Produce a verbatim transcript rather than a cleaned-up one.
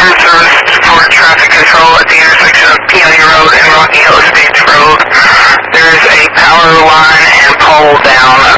reserve service for traffic control at the intersection of Peony Road and Rocky Hill Estates Road. There's a power line and pole down